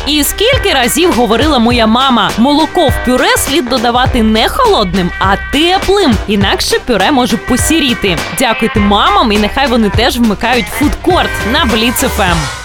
І скільки разів говорила моя мама, молоко в пюре слід додавати не холодним, а теплим, інакше пюре може посіріти. Дякуйте мамам, і нехай вони теж вмикають фудкорт на Бліц ФМ.